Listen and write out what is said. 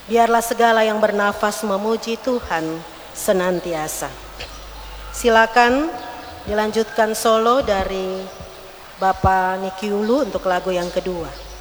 Biarlah segala yang bernafas memuji Tuhan senantiasa. Silakan dilanjutkan solo dari Bapak Niki Ulu untuk lagu yang kedua.